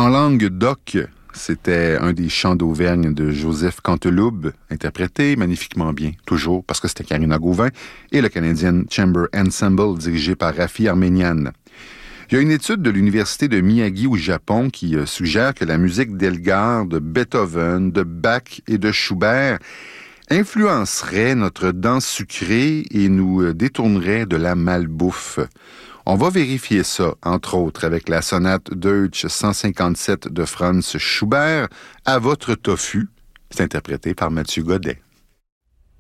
En langue d'oc, c'était un des chants d'Auvergne de Joseph Canteloube, interprété magnifiquement bien, toujours, parce que c'était Karina Gauvin, et le Canadian Chamber Ensemble, dirigé par Rafi Armenian. Il y a une étude de l'Université de Miyagi au Japon qui suggère que la musique d'Elgar, de Beethoven, de Bach et de Schubert influencerait notre danse sucrée et nous détournerait de la malbouffe. On va vérifier ça, entre autres, avec la sonate Deutsch 157 de Franz Schubert, À votre tofu. C'est interprété par Mathieu Godet.